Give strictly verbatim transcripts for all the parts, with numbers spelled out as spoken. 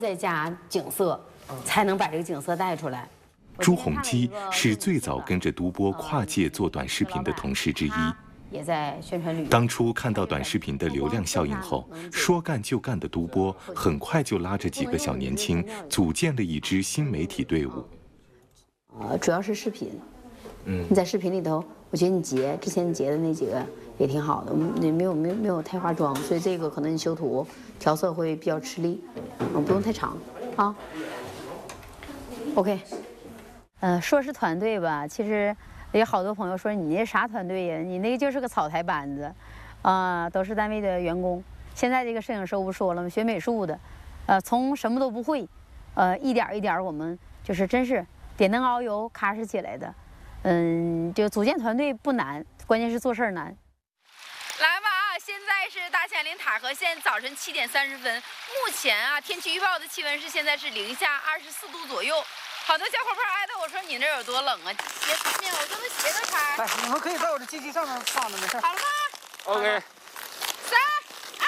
再加景色，才能把这个景色带出来。 朱洪基是最早跟着都波跨界做短视频的同事之一。 也在宣传旅游。 当初看到短视频的流量效应后，说干就干的都波很快就拉着几个小年轻，组建了一支新媒体队伍。 呃，主要是视频。嗯，你在视频里头，我觉得你截之前你截的那几个也挺好的，你没有没有没有太化妆，所以这个可能你修图调色会比较吃力，嗯，不用太长啊。OK， 呃，说是团队吧，其实。 有好多朋友说你那啥团队呀？你那个就是个草台班子，啊、呃，都是单位的员工。现在这个摄影师不说了吗？学美术的，呃，从什么都不会，呃，一点一点我们就是真是点灯熬油踏实起来的。嗯，就组建团队不难，关键是做事儿难。 来吧啊！现在是大兴安岭塔河县早晨七点三十分，目前啊天气预报的气温是现在是零下二十四度左右。 好多小伙伴挨着我说你那有多冷啊？鞋穿面，我说那鞋都穿。 哎，你们可以在我的机器上面放着，没事。 好了吗 ？OK。 三、二、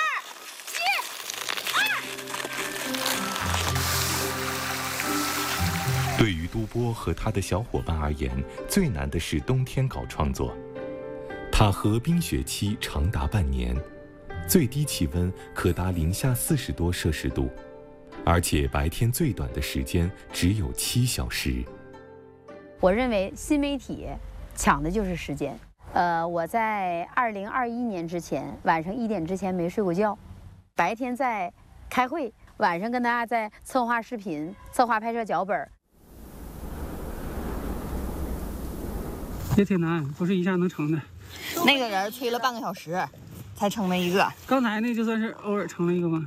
一、二。对于都波和他的小伙伴而言，最难的是冬天搞创作。塔河冰雪期长达半年，最低气温可达零下四十多摄氏度。 而且白天最短的时间只有七小时。 我认为新媒体抢的就是时间。呃，我在二零二一年之前，晚上一点之前没睡过觉，白天在开会，晚上跟大家在策划视频、策划拍摄脚本。 也挺难，不是一下能成的。 那个人吹了半个小时，才成了一个。 刚才那就算是偶尔成了一个吗？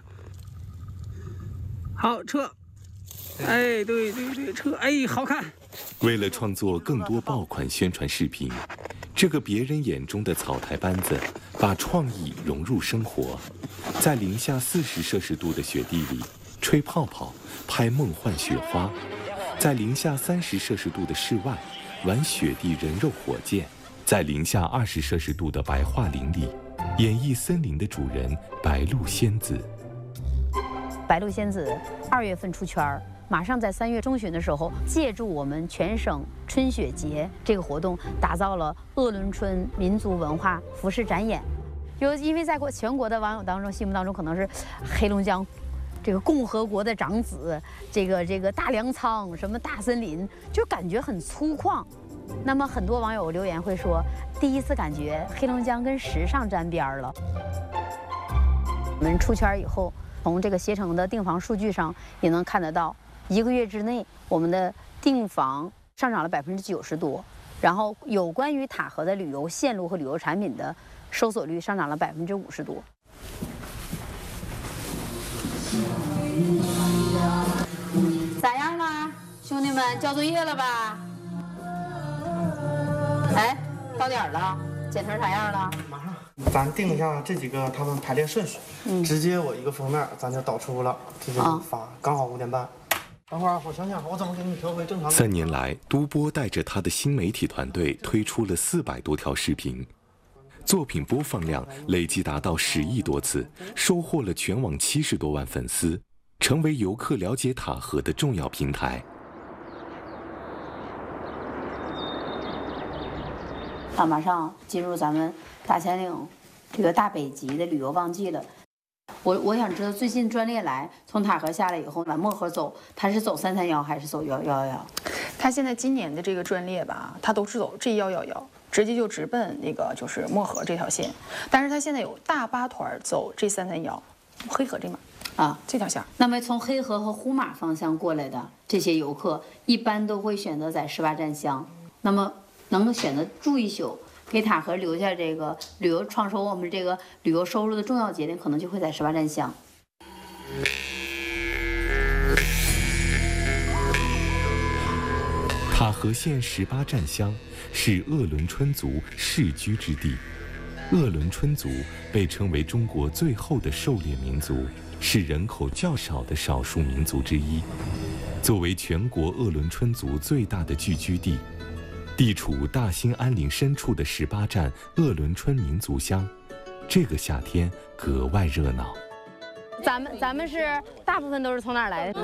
好撤，哎，对对对，撤，哎，好看。 为了创作更多爆款宣传视频，这个别人眼中的草台班子，把创意融入生活，在零下四十摄氏度的雪地里吹泡泡、拍梦幻雪花，在零下三十摄氏度的室外玩雪地人肉火箭，在零下二十摄氏度的白桦林里演绎森林的主人白鹿仙子。 白鹿仙子二月份出圈儿，马上在三月中旬的时候，借助我们全省春雪节这个活动，打造了鄂伦春民族文化服饰展演。有因为在国全国的网友当中，心目当中可能是黑龙江这个共和国的长子，这个这个大粮仓什么大森林，就感觉很粗犷。那么很多网友留言会说，第一次感觉黑龙江跟时尚沾边儿了。我们出圈以后。 从这个携程的订房数据上也能看得到，一个月之内我们的订房上涨了百分之九十多，然后有关于塔河的旅游线路和旅游产品的搜索率上涨了百分之五十多。咋样了，兄弟们？交作业了吧？哎，到点了，剪成啥样了？ 马上。 咱定一下这几个他们排列顺序，嗯、直接我一个封面，咱就导出了，直接发，啊、刚好五点半。等会儿我想想，我怎么给你调回正常。 三年来，都波带着他的新媒体团队推出了四百多条视频，作品播放量累计达到十亿多次，收获了全网七十多万粉丝，成为游客了解塔河的重要平台。 啊，马上进入咱们大兴安岭这个大北极的旅游旺季了。我我想知道，最近专列来从塔河下来以后往漠河走，他是走三三幺还是走幺幺幺？ 他现在今年的这个专列吧，他都是走 G 幺幺幺，直接就直奔那个就是漠河这条线。但是他现在有大巴团走 G 三三幺，黑河这码啊这条线。 那么从黑河和呼马方向过来的这些游客，一般都会选择在十八站乡。那么 能够选择住一宿，给塔河留下这个旅游创收我们这个旅游收入的重要节点，可能就会在十八站乡。 塔河县十八站乡是鄂伦春族世居之地。鄂伦春族被称为中国最后的狩猎民族，是人口较少的少数民族之一。作为全国鄂伦春族最大的聚居地， 地处大兴安岭深处的十八站鄂伦春民族乡，这个夏天格外热闹。 咱们咱们是大部分都是从哪儿来的？